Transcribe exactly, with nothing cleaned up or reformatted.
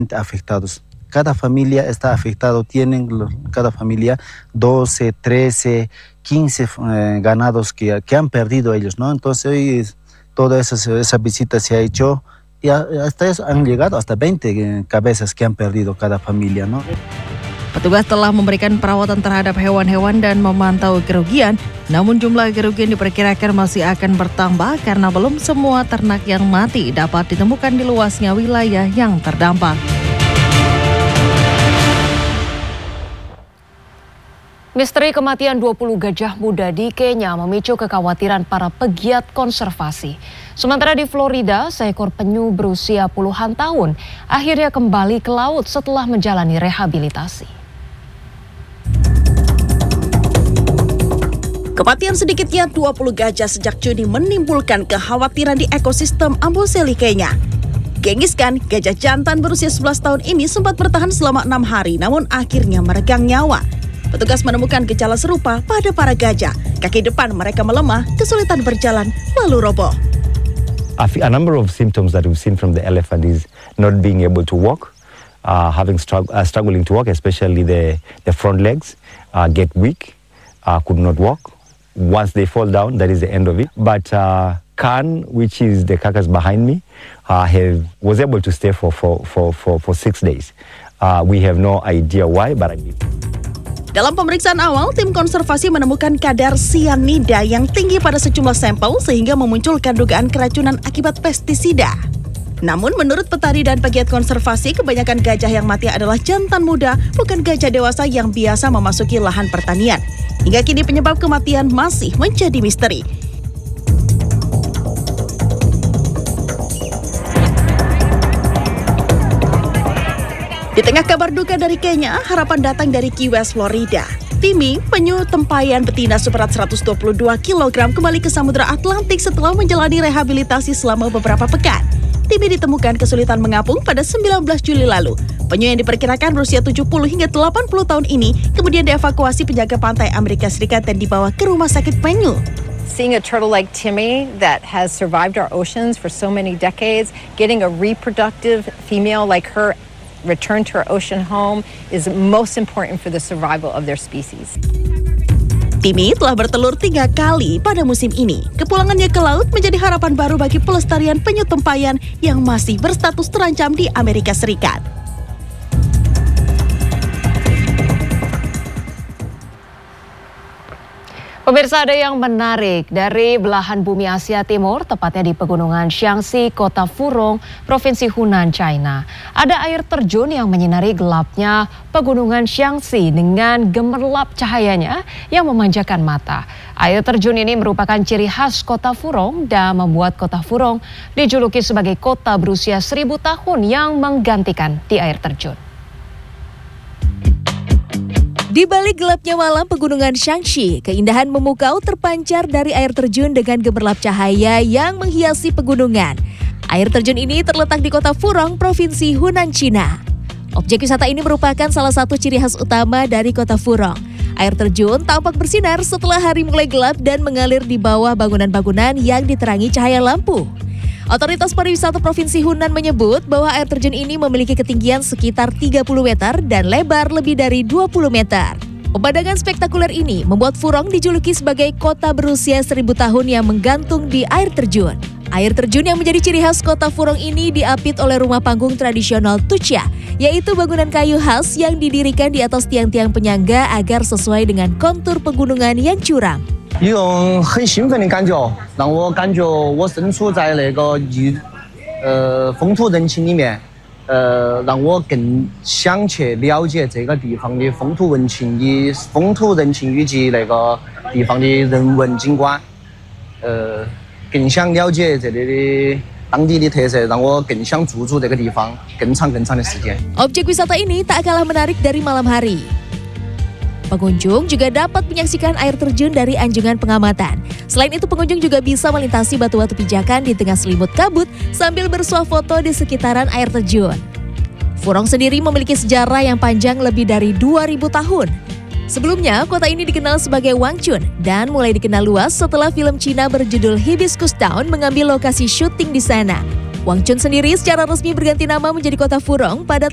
afectados. Cada familia está afectado, tienen cada familia doce, trece, quince eh, ganados que, que han perdido ellos, ¿no? Entonces hoy toda esa, esa visita se ha hecho y hasta eso han llegado hasta veinte eh, cabezas que han perdido cada familia, ¿no? Petugas telah memberikan perawatan terhadap hewan-hewan dan memantau kerugian, namun jumlah kerugian diperkirakan masih akan bertambah karena belum semua ternak yang mati dapat ditemukan di luasnya wilayah yang terdampak. Misteri kematian dua puluh gajah muda di Kenya memicu kekhawatiran para pegiat konservasi. Sementara di Florida, seekor penyu berusia puluhan tahun akhirnya kembali ke laut setelah menjalani rehabilitasi. Kematian sedikitnya dua puluh gajah sejak Juni menimbulkan kekhawatiran di ekosistem Amboseli, Kenya. Genghis Khan, gajah jantan berusia sebelas tahun ini sempat bertahan selama enam hari namun akhirnya meregang nyawa. Petugas menemukan gejala serupa pada para gajah. Kaki depan mereka melemah, kesulitan berjalan, lalu roboh. A number of symptoms that we've seen from the elephant is not being able to walk, uh, having strugg uh, struggling to walk, especially the, the front legs, uh, get weak, uh, could not walk. Once they fall down, that is the end of it. But uh, Khan, which is the carcass behind me, uh, have, was able to stay for, for, for, for, for six days. Uh, we have no idea why, but I mean. Dalam pemeriksaan awal, tim konservasi menemukan kadar sianida yang tinggi pada sejumlah sampel sehingga memunculkan dugaan keracunan akibat pestisida. Namun menurut petani dan pegiat konservasi, kebanyakan gajah yang mati adalah jantan muda, bukan gajah dewasa yang biasa memasuki lahan pertanian. Hingga kini penyebab kematian masih menjadi misteri. Di tengah kabar duka dari Kenya, harapan datang dari Key West, Florida. Timmy, penyu tempayan betina seberat seratus dua puluh dua kilogram kembali ke Samudra Atlantik setelah menjalani rehabilitasi selama beberapa pekan. Timmy ditemukan kesulitan mengapung pada sembilan belas Juli lalu. Penyu yang diperkirakan berusia tujuh puluh hingga delapan puluh tahun ini kemudian dievakuasi penjaga pantai Amerika Serikat dan dibawa ke rumah sakit penyu. Seeing a turtle like Timmy that has survived our oceans for so many decades, getting a reproductive female like her return to our ocean home is most important for the survival of their species. Timmy telah bertelur tiga kali pada musim ini. Kepulangannya ke laut menjadi harapan baru bagi pelestarian penyu tempayan yang masih berstatus terancam di Amerika Serikat. Pemirsa, ada yang menarik dari belahan bumi Asia Timur, tepatnya di pegunungan Shaanxi, kota Furong, Provinsi Hunan, China. Ada air terjun yang menyinari gelapnya pegunungan Shaanxi dengan gemerlap cahayanya yang memanjakan mata. Air terjun ini merupakan ciri khas kota Furong dan membuat kota Furong dijuluki sebagai kota berusia seribu tahun yang menggantikan di air terjun. Di balik gelapnya malam pegunungan Shaanxi, keindahan memukau terpancar dari air terjun dengan gemerlap cahaya yang menghiasi pegunungan. Air terjun ini terletak di kota Furong, Provinsi Hunan, China. Objek wisata ini merupakan salah satu ciri khas utama dari kota Furong. Air terjun tampak bersinar setelah hari mulai gelap dan mengalir di bawah bangunan-bangunan yang diterangi cahaya lampu. Otoritas pariwisata Provinsi Hunan menyebut bahwa air terjun ini memiliki ketinggian sekitar tiga puluh meter dan lebar lebih dari dua puluh meter. Pemandangan spektakuler ini membuat Furong dijuluki sebagai kota berusia seribu tahun yang menggantung di air terjun. Air terjun yang menjadi ciri khas kota Furong ini diapit oleh rumah panggung tradisional Tucha, yaitu bangunan kayu khas yang didirikan di atas tiang-tiang penyangga agar sesuai dengan kontur pegunungan yang curam. 一种很兴奋的感觉，让我感觉我身处在那个异呃风土人情里面，呃，让我更想去了解这个地方的风土人情以风土人情以及那个地方的人文景观，呃，更想了解这里的当地的特色，让我更想驻足这个地方更长更长的时间。 Objek wisata ini tak kalah menarik dari malam hari. Pengunjung juga dapat menyaksikan air terjun dari anjungan pengamatan. Selain itu, pengunjung juga bisa melintasi batu-batu pijakan di tengah selimut kabut sambil bersuah foto di sekitaran air terjun. Furong sendiri memiliki sejarah yang panjang lebih dari dua ribu tahun. Sebelumnya, kota ini dikenal sebagai Wangchun dan mulai dikenal luas setelah film Cina berjudul Hibiscus Town mengambil lokasi syuting di sana. Wangchun sendiri secara resmi berganti nama menjadi kota Furong pada